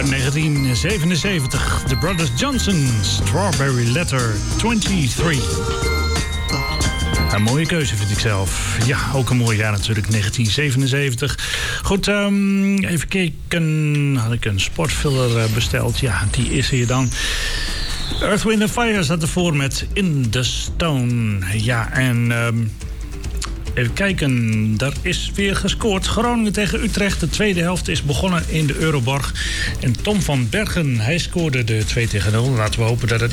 uit 1977. The Brothers Johnson, Strawberry Letter 23. Een mooie keuze vind ik zelf. Ja, ook een mooi jaar natuurlijk, 1977. Goed, even kijken. Had ik een sportfiller besteld? Ja, die is hier dan. Earth, Wind & Fire staat ervoor met In the Stone. Ja, en even kijken. Daar is weer gescoord. Groningen tegen Utrecht. De tweede helft is begonnen in de Euroborg. En Tom van Bergen, hij scoorde de 2-0. Laten we hopen dat het